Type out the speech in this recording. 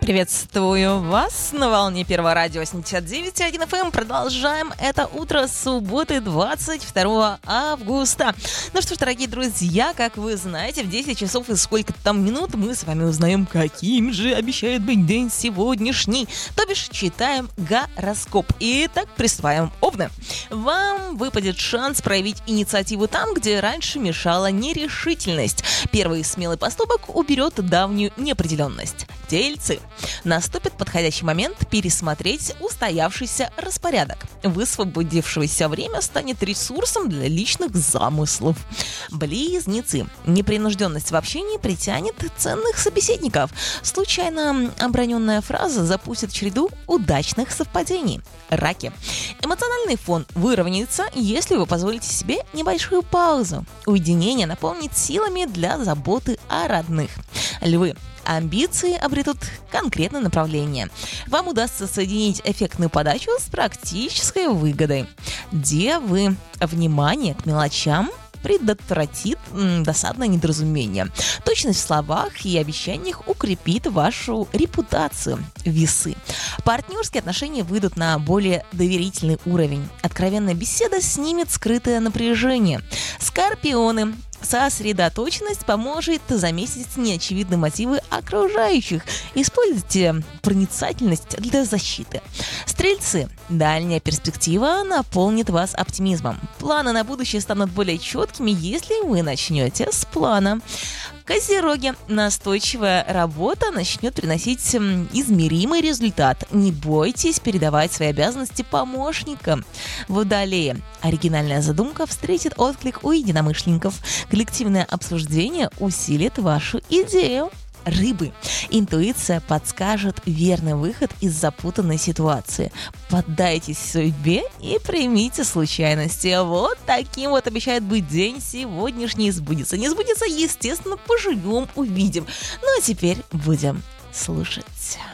Приветствую вас на волне Первого радио 89.1 FM. Продолжаем это утро субботы 22 августа. Ну что ж, дорогие друзья, как вы знаете, в 10 часов и сколько-то там минут мы с вами узнаем, каким же обещает быть день сегодняшний. То бишь, читаем гороскоп. Итак, приступаем. Овны. Вам выпадет шанс проявить инициативу там, где раньше мешала нерешительность. Первый смелый поступок уберет давнюю неопределенность. Тельцы. Наступит подходящий момент пересмотреть устоявшийся распорядок. Высвободившееся время станет ресурсом для личных замыслов. Близнецы. Непринужденность в общении притянет ценных собеседников. Случайно оброненная фраза запустит череду удачных совпадений. Раки. Эмоциональный фон выровняется, если вы позволите себе небольшую паузу. Уединение наполнит силами для заботы о родных. Львы. Амбиции обретут конкретное направление. Вам удастся соединить эффектную подачу с практической выгодой. Девы. Внимание к мелочам предотвратит досадное недоразумение. Точность в словах и обещаниях укрепит вашу репутацию. Весы. Партнерские отношения выйдут на более доверительный уровень. Откровенная беседа снимет скрытое напряжение. Скорпионы. Сосредоточенность поможет заметить неочевидные мотивы окружающих. Используйте проницательность для защиты. Стрельцы. Дальняя перспектива наполнит вас оптимизмом. Планы на будущее станут более четкими, если вы начнете с плана. Козероги. Настойчивая работа начнет приносить измеримый результат. Не бойтесь передавать свои обязанности помощникам. Водолеи. Оригинальная задумка встретит отклик у единомышленников. Коллективное обсуждение усилит вашу идею. Рыбы. Интуиция подскажет верный выход из запутанной ситуации. Поддайтесь судьбе и примите случайности. Вот таким вот обещает быть день сегодняшний. Сбудется. Не сбудется, естественно, поживем, увидим. Ну а теперь будем слушать.